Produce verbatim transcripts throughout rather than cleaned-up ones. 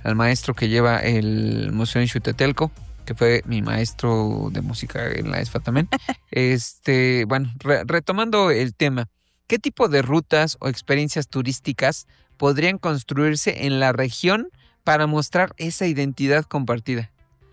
al maestro que lleva el Museo en Xutetelco, que fue mi maestro de música en la ESFA también. Este, bueno, re- retomando el tema, ¿qué tipo de rutas o experiencias turísticas podrían construirse en la región para mostrar esa identidad compartida?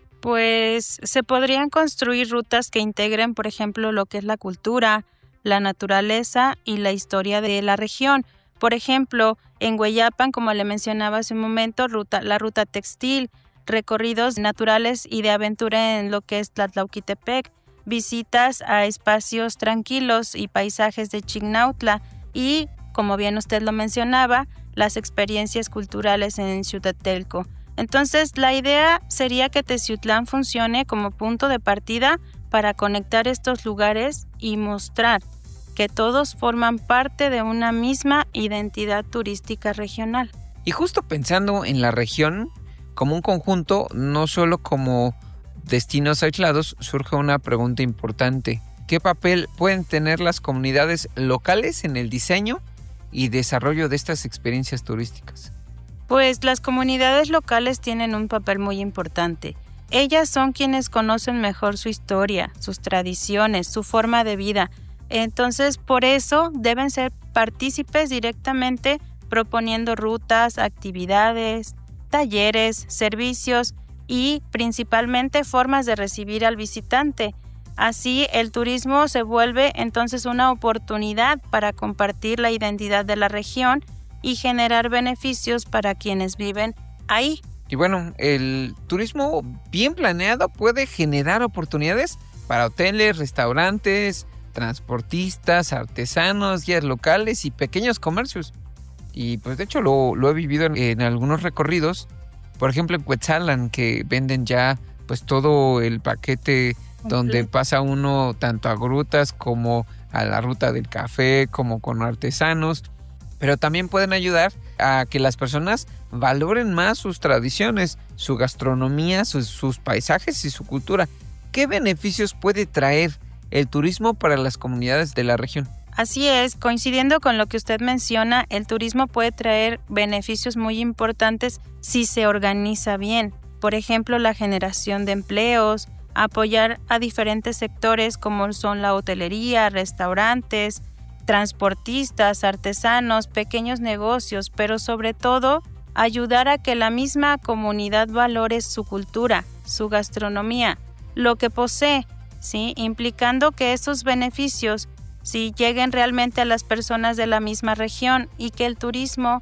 Pues se podrían construir rutas que integren, por ejemplo, lo que es la cultura, la naturaleza y la historia de la región. Por ejemplo, en Hueyapan, como le mencionaba hace un momento, ruta, la ruta textil, recorridos naturales y de aventura en lo que es Tlatlauquitepec, visitas a espacios tranquilos y paisajes de Chignautla y, como bien usted lo mencionaba, las experiencias culturales en Xutetelco. Entonces, la idea sería que Teciutlán funcione como punto de partida para conectar estos lugares y mostrar que todos forman parte de una misma identidad turística regional. Y justo pensando en la región como un conjunto, no solo como destinos aislados, surge una pregunta importante. ¿Qué papel pueden tener las comunidades locales en el diseño y desarrollo de estas experiencias turísticas? Pues las comunidades locales tienen un papel muy importante. Ellas son quienes conocen mejor su historia, sus tradiciones, su forma de vida. Entonces, por eso deben ser partícipes directamente proponiendo rutas, actividades, talleres, servicios y principalmente formas de recibir al visitante. Así, el turismo se vuelve entonces una oportunidad para compartir la identidad de la región y generar beneficios para quienes viven ahí. Y bueno, el turismo bien planeado puede generar oportunidades para hoteles, restaurantes, transportistas, artesanos, guías locales y pequeños comercios. Y pues de hecho lo, lo he vivido en, en algunos recorridos, por ejemplo en Cuetzalan, que venden ya pues todo el paquete donde pasa uno tanto a grutas como a la ruta del café, como con artesanos, pero también pueden ayudar a que las personas valoren más sus tradiciones, su gastronomía, sus, sus paisajes y su cultura. ¿Qué beneficios puede traer el turismo para las comunidades de la región? Así es, coincidiendo con lo que usted menciona, el turismo puede traer beneficios muy importantes si se organiza bien. Por ejemplo, la generación de empleos, apoyar a diferentes sectores como son la hotelería, restaurantes, transportistas, artesanos, pequeños negocios, pero sobre todo ayudar a que la misma comunidad valore su cultura, su gastronomía, lo que posee, ¿sí? Implicando que esos beneficios si lleguen realmente a las personas de la misma región y que el turismo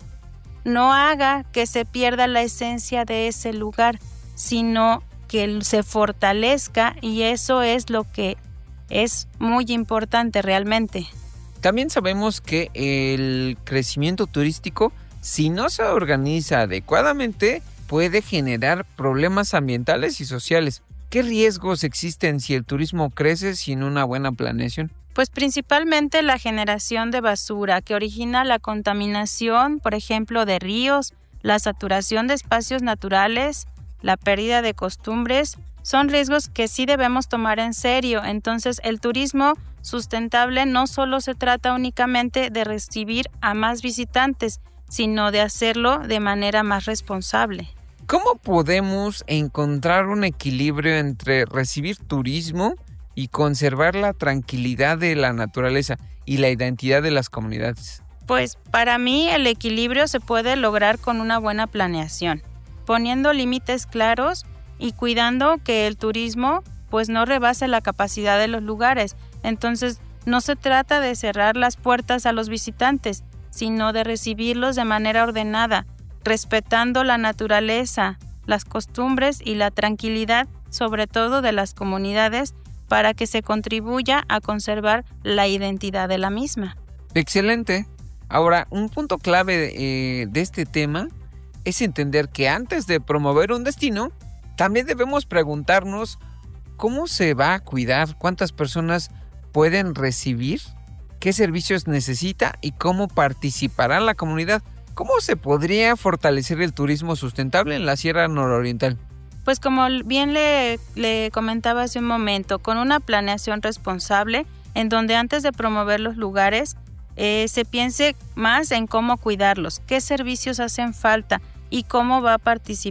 no haga que se pierda la esencia de ese lugar, sino que se fortalezca, y eso es lo que es muy importante realmente. También sabemos que el crecimiento turístico, si no se organiza adecuadamente, puede generar problemas ambientales y sociales. ¿Qué riesgos existen si el turismo crece sin una buena planeación? Pues principalmente la generación de basura que origina la contaminación, por ejemplo, de ríos, la saturación de espacios naturales, la pérdida de costumbres, son riesgos que sí debemos tomar en serio. Entonces, el turismo sustentable no solo se trata únicamente de recibir a más visitantes, sino de hacerlo de manera más responsable. ¿Cómo podemos encontrar un equilibrio entre recibir turismo y conservar la tranquilidad de la naturaleza y la identidad de las comunidades? Pues para mí el equilibrio se puede lograr con una buena planeación, poniendo límites claros y cuidando que el turismo pues no rebase la capacidad de los lugares. Entonces no se trata de cerrar las puertas a los visitantes, sino de recibirlos de manera ordenada, respetando la naturaleza, las costumbres y la tranquilidad, sobre todo de las comunidades, para que se contribuya a conservar la identidad de la misma. Excelente. Ahora, un punto clave eh, de este tema es entender que antes de promover un destino, también debemos preguntarnos cómo se va a cuidar, cuántas personas pueden recibir, qué servicios necesita y cómo participará la comunidad. ¿Cómo se podría fortalecer el turismo sustentable en la Sierra Nororiental? Pues como bien le, le comentaba hace un momento, con una planeación responsable, en donde antes de promover los lugares, eh, se piense más en cómo cuidarlos, qué servicios hacen falta y cómo va a participar